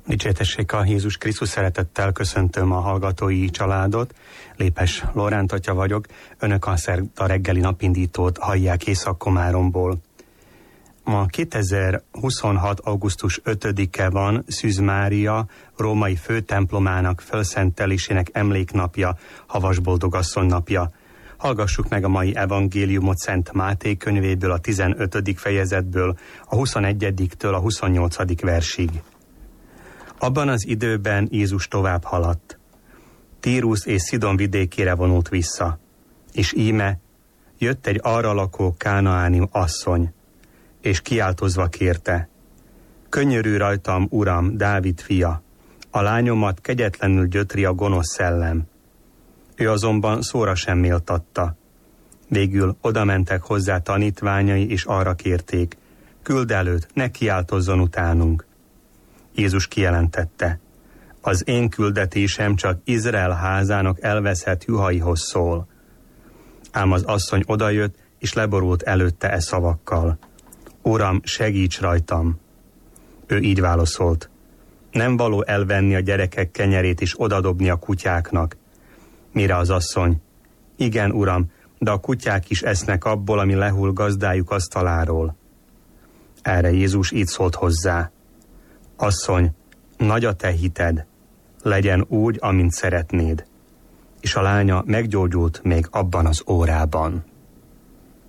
Dicsértessék a Jézus Krisztus, szeretettel köszöntöm a hallgatói családot. Lépes Lóránt atya vagyok. Önök a szerda reggeli napindítót hallják Észak-Komáromból. Ma 2026. augusztus 5-e van, Szűz Mária római főtemplomának felszentelésének emléknapja, Havasboldogasszony napja. Hallgassuk meg a mai evangéliumot Szent Máté könyvéből, a 15. fejezetből, a 21-től a 28. versig. Abban az időben Jézus tovább haladt. Tírus és Szidon vidékére vonult vissza, és íme jött egy arra lakó kánaáni asszony, és kiáltozva kérte: könyörülj rajtam, Uram, Dávid fia, a lányomat kegyetlenül gyötri a gonosz szellem. Ő azonban szóra sem méltatta. Végül odamentek hozzá tanítványai, és arra kérték: küld előtt, ne kiáltozzon utánunk. Jézus kijelentette: az én küldetésem csak Izrael házának elveszett juhaihoz szól. Ám az asszony odajött, és leborult előtte e szavakkal: Uram, segíts rajtam! Ő így válaszolt: nem való elvenni a gyerekek kenyerét és odadobni a kutyáknak. Mire az asszony: igen, Uram, de a kutyák is esznek abból, ami lehull gazdájuk asztaláról. Erre Jézus így szólt hozzá: asszony, nagy a te hited, legyen úgy, amint szeretnéd. És a lánya meggyógyult még abban az órában.